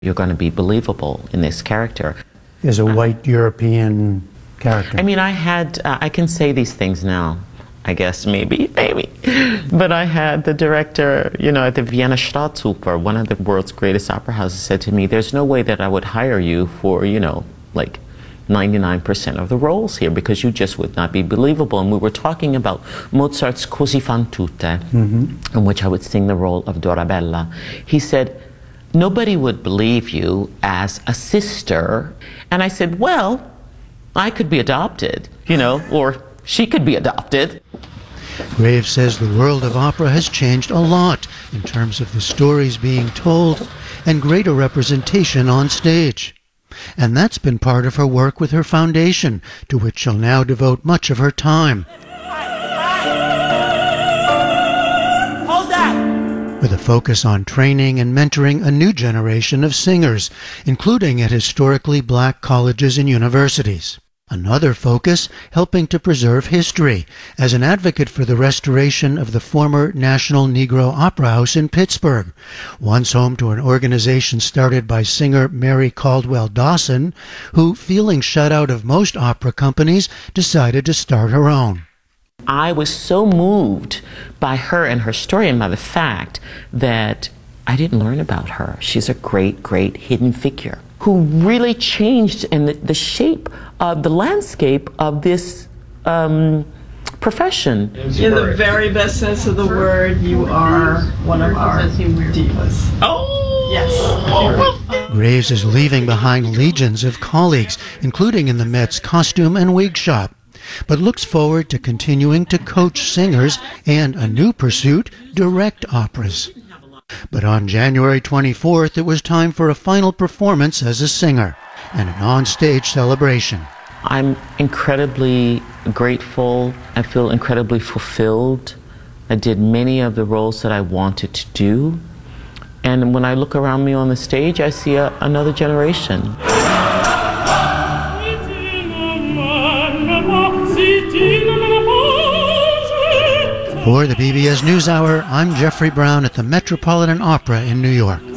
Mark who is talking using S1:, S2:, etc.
S1: You're going to be believable in this character.
S2: As a white European character.
S1: I mean, I can say these things now, I guess, maybe. But I had the director, at the Vienna Staatsoper, one of the world's greatest opera houses, said to me, there's no way that I would hire you for, like 99% of the roles here, because you just would not be believable. And we were talking about Mozart's Così fan tutte, in which I would sing the role of Dorabella. He said, nobody would believe you as a sister. And I said, well, I could be adopted, or she could be adopted.
S2: Graves says the world of opera has changed a lot in terms of the stories being told and greater representation on stage. And that's been part of her work with her foundation, to which she'll now devote much of her time. With a focus on training and mentoring a new generation of singers, including at historically black colleges and universities. Another focus, helping to preserve history, as an advocate for the restoration of the former National Negro Opera House in Pittsburgh, once home to an organization started by singer Mary Caldwell Dawson, who, feeling shut out of most opera companies, decided to start her own.
S1: I was so moved by her and her story, and by the fact that I didn't learn about her. She's a great, great hidden figure who really changed in the shape of the landscape of this profession.
S3: In the very best sense of the word, you are one of our divas.
S1: Oh!
S3: Yes.
S2: Graves is leaving behind legions of colleagues, including in the Met's costume and wig shop, but looks forward to continuing to coach singers and a new pursuit, direct operas. But on January 24th, it was time for a final performance as a singer and an on-stage celebration.
S1: I'm incredibly grateful. I feel incredibly fulfilled. I did many of the roles that I wanted to do. And when I look around me on the stage, I see another generation.
S2: For the PBS NewsHour, I'm Jeffrey Brown at the Metropolitan Opera in New York.